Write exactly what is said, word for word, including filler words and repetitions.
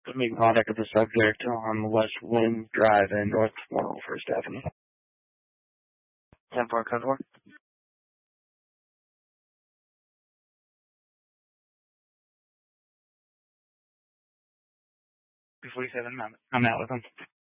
Make contact with the subject on West Wind Drive in North one oh first Avenue. ten four code four. two forty-seven, I'm out with him.